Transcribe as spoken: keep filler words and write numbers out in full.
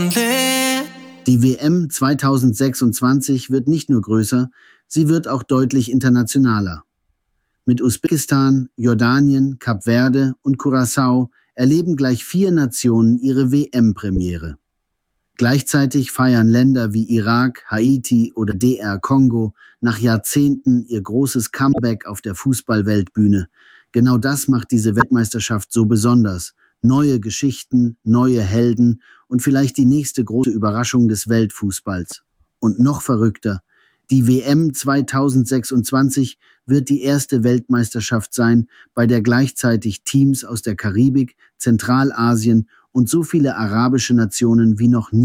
Die W M zweitausendsechsundzwanzig wird nicht nur größer, sie wird auch deutlich internationaler. Mit Usbekistan, Jordanien, Kap Verde und Curaçao erleben gleich vier Nationen ihre W M-Premiere. Gleichzeitig feiern Länder wie Irak, Haiti oder D R Kongo nach Jahrzehnten ihr großes Comeback auf der Fußball-Weltbühne. Genau das macht diese Weltmeisterschaft so besonders. Neue Geschichten, neue Helden und vielleicht die nächste große Überraschung des Weltfußballs. Und noch verrückter, die W M zweitausendsechsundzwanzig wird die erste Weltmeisterschaft sein, bei der gleichzeitig Teams aus der Karibik, Zentralasien und so viele arabische Nationen wie noch nie